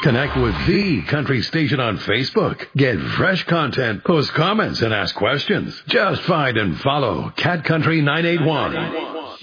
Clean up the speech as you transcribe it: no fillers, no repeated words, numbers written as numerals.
Connect with the country station on Facebook. Get fresh content, post comments, and ask questions. Just find and follow Cat Country 981.